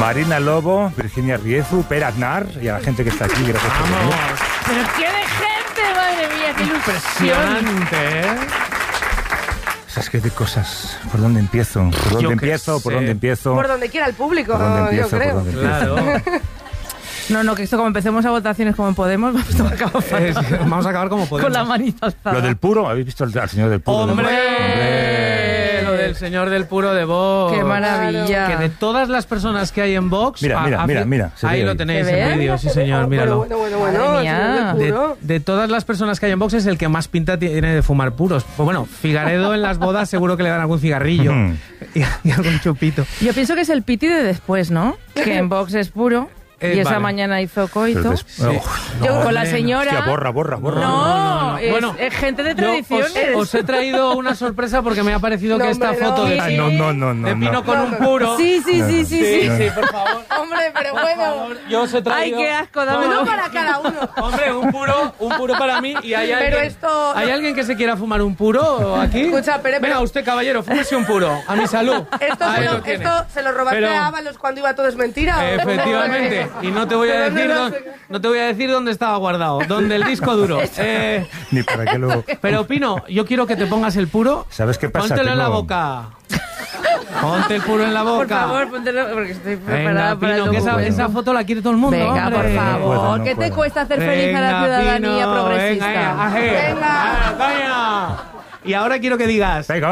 Marina Lobo, Virginia Riezu, Per Aznar y a la gente que está aquí. Gracias por venir. Pero qué de gente, madre mía, qué ilusión. Impresionante, ¿eh? Es que de cosas. ¿Por dónde empiezo? ¿Por dónde empiezo? ¿Por dónde empiezo? Por donde quiera el público, ¿Por dónde empiezo? yo creo. ¿Por dónde empiezo? Claro. No, que esto como empecemos a votaciones como Podemos, vamos a acabar fatal. Vamos a acabar como podemos. Con la manita alzada. Lo del puro, ¿habéis visto al señor del puro? ¡Hombre! Lo del señor del puro de Vox. ¡Qué maravilla! Que de todas las personas que hay en Vox... Mira. Ahí lo tenéis ¿Se ve? en vídeo, sí señor, míralo. Bueno, Madre mía. señor del puro. De todas las personas que hay en Vox es el que más pinta tiene de fumar puros. Pues bueno, Figaredo en las bodas seguro que le dan algún cigarrillo y algún chupito. Yo pienso que es el piti de después, ¿no? Que en Vox es puro. Y esa vale. mañana hizo coito. Pero Yo con la hombre, señora... Hostia, borra. No, es, Bueno, es gente de Yo tradiciones. os he traído una sorpresa porque me ha parecido No, que esta hombre, foto no. de No. de Pino con un puro... Sí, Sí, por favor. Hombre, pero Por bueno. favor, yo os he Ay, traído... qué asco, dame Uno para cada uno. Hombre, un puro para mí y hay alguien... Pero esto... ¿Hay alguien que se quiera fumar un puro aquí? Escucha, pero- Venga, usted, caballero, fúmese un puro. A mi salud. Ahí lo tiene. Esto se lo robaste Pero- a Ábalos cuando iba todo es mentira. ¿o? Efectivamente. Y no te voy a decir no te voy a decir dónde estaba guardado. Dónde el disco duro. Ni para qué luego. Pero, Pino, yo quiero que te pongas el puro. ¿Sabes qué pasa? Póntelo en la Tengo- boca. Ponte el puro en la boca. Por favor, póntelo, porque estoy preparada Venga, para Pino, el que documento. esa foto la quiere todo el mundo. Venga, hombre. por favor. No ¿Qué te puedo. cuesta hacer feliz a la ciudadanía Pino, progresista? Venga. Y ahora quiero que digas... Venga.